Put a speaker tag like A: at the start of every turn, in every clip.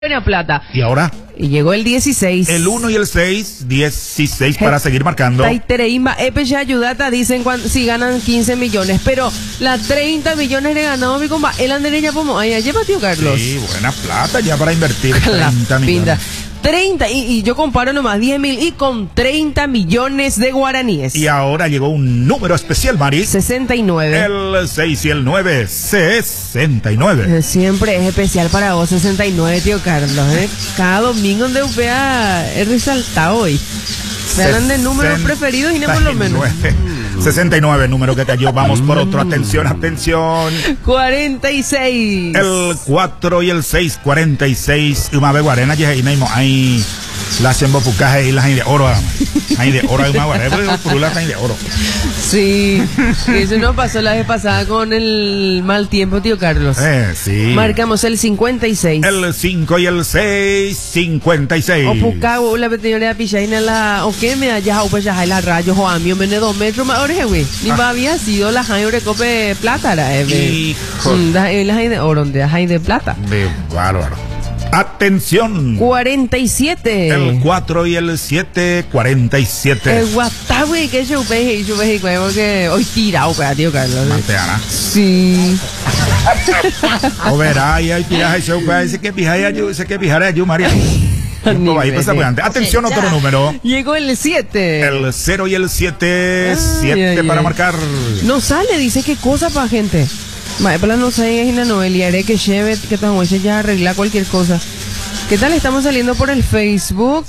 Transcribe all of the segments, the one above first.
A: Buena plata.
B: ¿Y ahora?
A: Y llegó el 16.
B: El 1 y el 6, 16 para seguir marcando.
A: Taitereimba, Epeche ayudata, dicen si ganan 15 millones. Pero la 30 millones de ganado, mi compa, el andereña como, ay, lleva tío Carlos.
B: Sí, buena plata ya para invertir. 30 millones.
A: Pinda. 30, y yo comparo nomás 10.000 y con 30 millones de guaraníes.
B: Y ahora llegó un número especial, Mari.
A: 69.
B: El 6 y el 9, 69.
A: Siempre es especial para vos, 69, tío Carlos. Cada domingo de UPA es resaltado hoy. Me hablan de números preferidos y no por lo menos.
B: 69, número que cayó. Vamos por otro. Atención, atención.
A: 46.
B: El 4 y el 6, 46. Uma Guarena, ahí mismo. Ahí la sembopucaje y las hay de oro. Hay de oro, Uma Guarena, por la hay de oro.
A: Sí, eso nos pasó la vez pasada con el mal tiempo, tío Carlos.
B: Sí.
A: Marcamos el 56.
B: El 5 y el 6, 56.
A: O pucago, la peteñorea pichaina la. O que me haya pues ya la rayos o a mí me 2 metros más ahora, güey. Ni más había sido la jaime de cope plata, la
B: hijo.
A: La jaime de oro, de jaime de plata.
B: De bárbaro. Atención.
A: 47.
B: El 4 y el 7, 47.
A: El guatá, güey, que yo veje, porque hoy tirado, tío Carlos.
B: Mateana.
A: Sí.
B: O verá, y hay tiraje, dice que pijaya yo, María. Atención, otro número.
A: Llegó el 7.
B: El 0 y el 7, 7 para marcar.
A: No sale, dice qué cosa para gente. Maepla no sé, es una novela, haré que lleve, que tan ya arregla cualquier cosa. ¿Qué tal? Estamos saliendo por el Facebook.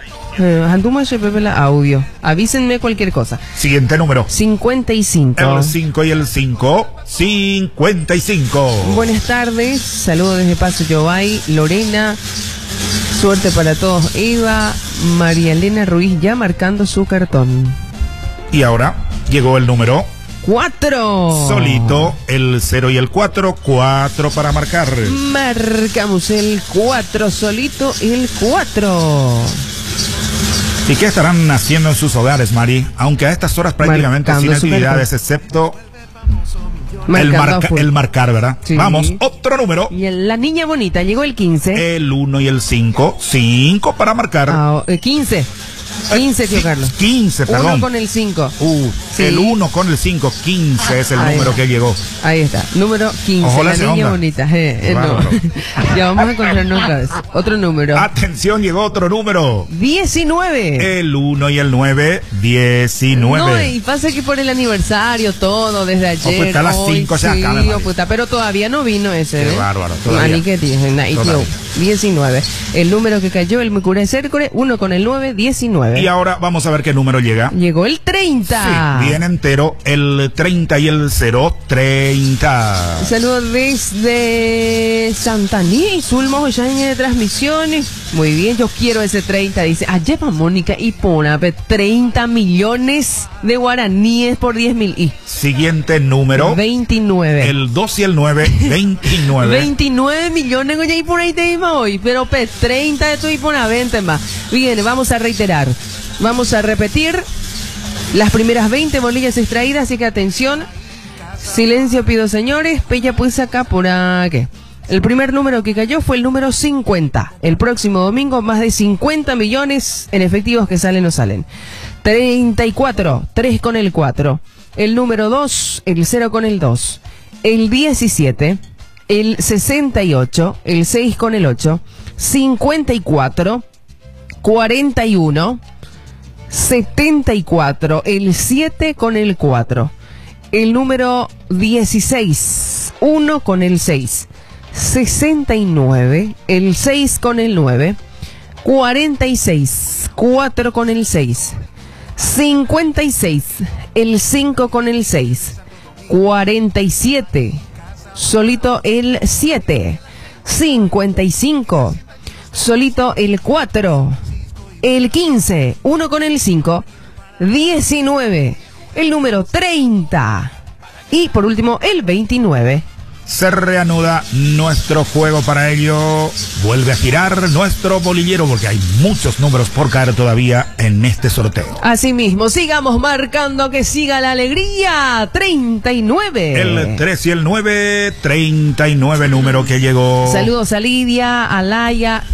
A: Audio. Avísenme cualquier cosa.
B: Siguiente número.
A: 55.
B: El 5 y el 5, 55.
A: Buenas tardes. Saludos desde Paso Yobay, Lorena. Suerte para todos. Eva, María Elena Ruiz ya marcando su cartón.
B: Y ahora llegó el número
A: 4.
B: Solito, el 0 y el 4, 4 para marcar.
A: Marcamos el 4, solito el 4.
B: ¿Y qué estarán haciendo en sus hogares, Mari? Aunque a estas horas prácticamente sin actividades, excepto el marcar, ¿verdad?
A: Sí.
B: Vamos, otro número.
A: Y la niña bonita, llegó el 15.
B: El 1 y el 5, 5 para marcar.
A: 15. 15, tío Carlos.
B: 15, perdón.
A: 1 con el 5.
B: Sí. El 1 con el 5, 15 es el número que llegó.
A: Ahí está, número 15.
B: Ojo,
A: la niña bonita. No. Ya vamos a encontrarnos otra vez. Otro número.
B: Atención, llegó otro número.
A: 19.
B: El 1 y el 9, 19.
A: No, y pasa que por el aniversario, todo, desde ayer.
B: Pues está a las 5 ya acá,
A: pero todavía no vino ese.
B: Qué bárbaro, todavía.
A: 19. El número que cayó, el Micure Cércore, 1 con el 9, 19.
B: Y ahora vamos a ver qué número llega.
A: Llegó el 30.
B: Sí, bien entero. El 30 y el 0, 30.
A: Saludos desde Santaní y Zulmo, ya en transmisiones. Muy bien, yo quiero ese 30. Dice, lleva Mónica y Ponape 30 millones de guaraníes por 10.000. Y
B: siguiente número.
A: 29.
B: El 2 y el 9, 29.
A: 29 millones, y por ahí te iba hoy. Pero 30 de tu y por 20 más. Bien, vamos a reiterar. Vamos a repetir las primeras 20 bolillas extraídas, así que atención. Silencio pido, señores. Pella pues acá por aquí. El primer número que cayó fue el número 50. El próximo domingo más de 50 millones en efectivos que salen o salen. 34, 3 con el 4. El número 2, el 0 con el 2. El 17, el 68, el 6 con el 8. 54, 41, 74, el 7 con el 4. El número 16, 1 con el 6. 69, el 6 con el 9. 46, 4 con el 6. 56, el 5 con el 6. 47, solito el 7. 55, solito el 4. El 15, 1 con el 5. 19, el número 30. Y por último, el 29.
B: se reanuda nuestro juego. Para ello vuelve a girar nuestro bolillero porque hay muchos números por caer todavía en este sorteo.
A: Así mismo, sigamos marcando, que siga la alegría. 39.
B: El 3 y el 9, 39 número que llegó.
A: Saludos a Lidia, a Laia.